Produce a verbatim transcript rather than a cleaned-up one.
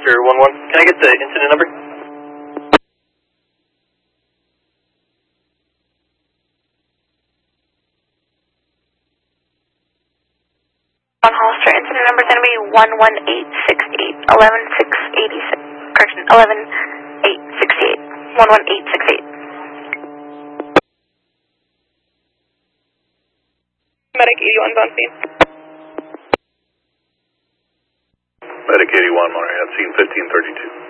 Hollister one one. Can I get the incident number? One Hollister, incident number is going to be one one eight six eight, eleven six eighty-six, correction, eleven eight sixty-eight, one one eight six eight. Medic eighty-one, on scene. Medic eighty-one, Maria, at scene fifteen thirty-two.